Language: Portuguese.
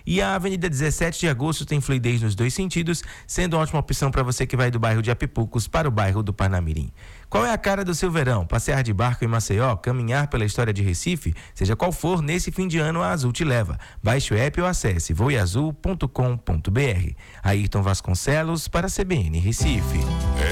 E a Avenida 17 de Agosto tem fluidez nos dois sentidos, sendo uma ótima opção para você que vai do bairro de Apipucos para o bairro do Parnamirim. Qual é a cara do seu verão? Passear de barco em Maceió, caminhar pela história de Recife? Seja qual for, nesse fim de ano a Azul te leva. Baixe o app ou acesse voeazul.com.br. Ayrton Vasconcelos para a CBN Recife.